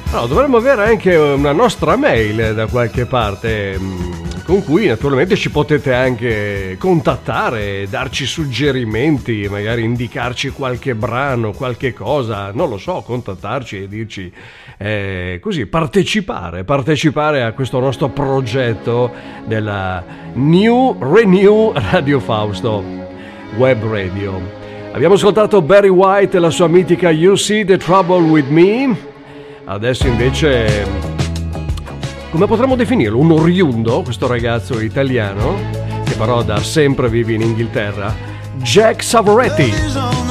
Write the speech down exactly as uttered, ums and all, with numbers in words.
No, dovremmo avere anche una nostra mail da qualche parte, con cui naturalmente ci potete anche contattare, darci suggerimenti, magari indicarci qualche brano, qualche cosa, non lo so, contattarci e dirci eh, così, partecipare, partecipare a questo nostro progetto della New Renew Radio Fausto Web Radio. Abbiamo ascoltato Barry White e la sua mitica You See the Trouble with Me. Adesso invece, come potremmo definirlo? Un oriundo, questo ragazzo italiano, che però da sempre vive in Inghilterra, Jack Savoretti.